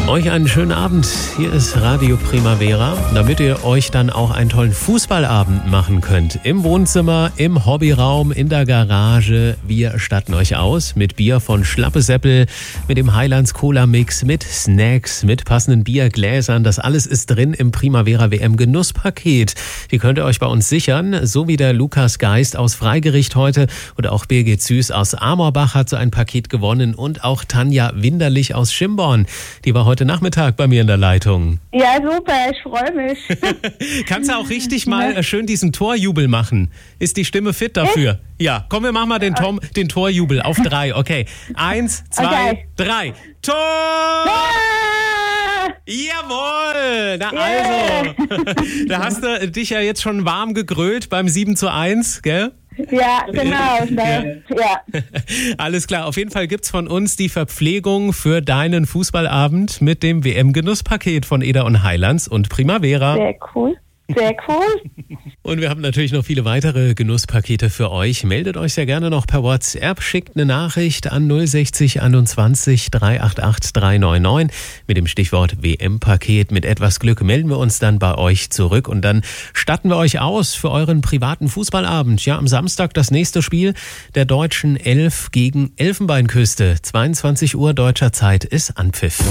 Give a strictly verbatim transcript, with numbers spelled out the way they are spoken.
Euch einen schönen Abend. Hier ist Radio Primavera, damit ihr euch dann auch einen tollen Fußballabend machen könnt. Im Wohnzimmer, im Hobbyraum, in der Garage. Wir statten euch aus mit Bier von Schlappe Seppel, mit dem Highlands Cola Mix, mit Snacks, mit passenden Biergläsern. Das alles ist drin im Primavera W M Genusspaket. Die könnt ihr euch bei uns sichern, so wie der Lukas Geist aus Freigericht heute oder auch Birgit Süß aus Amorbach hat so ein Paket gewonnen und auch Tanja Winderlich aus Schimborn. Die war heute Nachmittag bei mir in der Leitung. Ja, super, ich freue mich. Kannst du auch richtig mal ja. schön diesen Torjubel machen? Ist die Stimme fit dafür? Ich? Ja, komm, wir machen mal den, Tom, den Torjubel auf drei. Okay, eins, zwei, okay. drei. Tor! Ja! Jawohl! Na also, da hast du dich ja jetzt schon warm gegrölt beim sieben zu eins, gell? Ja, genau. Ja. Ja. Alles klar. Auf jeden Fall gibt's von uns die Verpflegung für deinen Fußballabend mit dem W M-Genusspaket von Eder und Highlands und Primavera. Sehr cool. Sehr cool. Und wir haben natürlich noch viele weitere Genusspakete für euch. Meldet euch sehr gerne noch per WhatsApp, schickt eine Nachricht an null sechzig einundzwanzig dreihundertachtzig dreihundertneunundneunzig mit dem Stichwort W M-Paket. Mit etwas Glück melden wir uns dann bei euch zurück und dann statten wir euch aus für euren privaten Fußballabend. Ja, am Samstag das nächste Spiel der deutschen Elf gegen Elfenbeinküste. zweiundzwanzig Uhr deutscher Zeit ist Anpfiff.